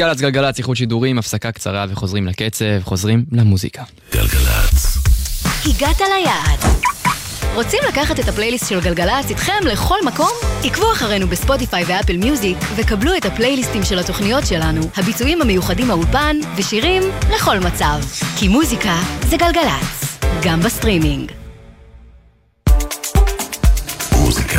גלץ גלגלץ, איחוד שידורים, הפסקה קצרה וחוזרים לקצב, חוזרים למוזיקה. גלגלץ. הגעת ליעד. רוצים לקחת את הפלייליסט של גלגלץ איתכם לכל מקום? עקבו אחרינו בספוטיפיי ואפל מיוזיק וקבלו את הפלייליסטים של התוכניות שלנו, הביצועים המיוחדים מהאולפן ושירים לכל מצב. כי מוזיקה זה גלגלץ, גם בסטרימינג.